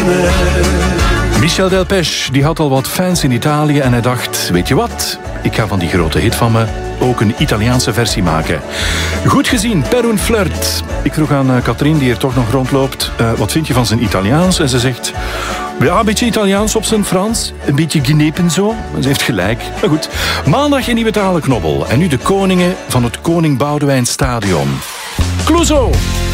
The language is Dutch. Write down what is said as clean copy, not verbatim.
Michel Delpech, die had al wat fans in Italië en hij dacht, weet je wat? Ik ga van die grote hit van me ook een Italiaanse versie maken. Goed gezien, Per un flirt. Ik vroeg aan Katrien, die hier toch nog rondloopt, wat vind je van zijn Italiaans? En ze zegt, ja, een beetje Italiaans op zijn Frans. Een beetje genepen zo. Ze heeft gelijk. Maar goed, maandag een nieuwe talenknobbel. En nu de koningen van het Koning Boudewijn Stadion. Clouseau!